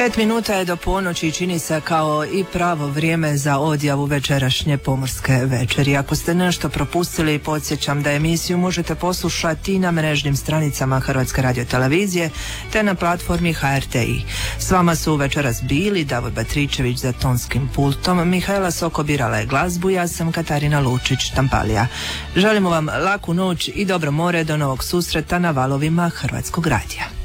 5 minuta je do ponoći i čini se kao i pravo vrijeme za odjavu večerašnje pomorske večeri. Ako ste nešto propustili, podsjećam da emisiju možete poslušati na mrežnim stranicama Hrvatske radiotelevizije te na platformi HRTI. S vama su večeras bili Davor Batričević za tonskim pultom, Mihajla Soko birala je glazbu, ja sam Katarina Lučić-Tampalija. Želimo vam laku noć i dobro more, do novog susreta na valovima Hrvatskog radija.